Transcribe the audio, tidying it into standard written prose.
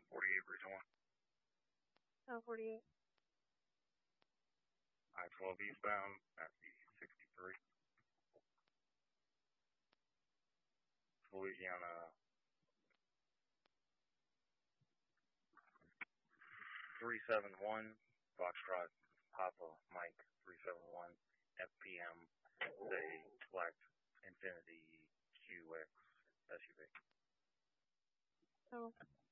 48, Region 1. 48. I-12 eastbound at the 63. Louisiana 371, Foxtrot, Papa, Mike 371, FPM, the black Infiniti QX SUV. Oh.